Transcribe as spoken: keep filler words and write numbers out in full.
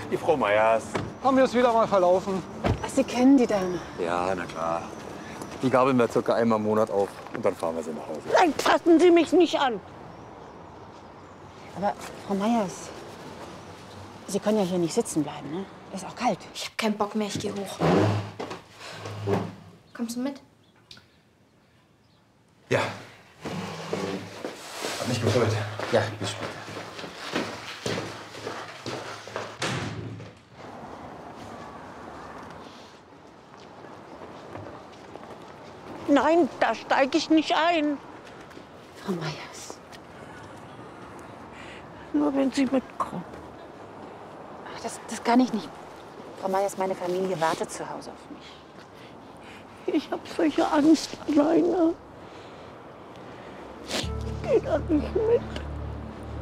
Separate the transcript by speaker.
Speaker 1: die Frau Meyers.
Speaker 2: Haben wir es wieder mal verlaufen?
Speaker 3: Ach, Sie kennen die Dame?
Speaker 1: Ja, na klar. Die gabeln wir circa einmal im Monat auf und dann fahren wir sie nach Hause.
Speaker 4: Nein, fassen Sie mich nicht an.
Speaker 3: Aber, Frau Meyers, Sie können ja hier nicht sitzen bleiben, ne? Ist auch kalt.
Speaker 5: Ich hab keinen Bock mehr, ich geh hoch. Kommst du mit?
Speaker 1: Ja. Hab mich gefreut. Ja, bis später.
Speaker 4: Nein, da steige ich nicht ein.
Speaker 3: Frau Meyers.
Speaker 4: Nur wenn Sie mitkommen.
Speaker 3: Ach, das, das kann ich nicht. Frau Meyers, meine Familie wartet zu Hause auf mich.
Speaker 4: Ich habe solche Angst alleine. Ich gehe da nicht mit.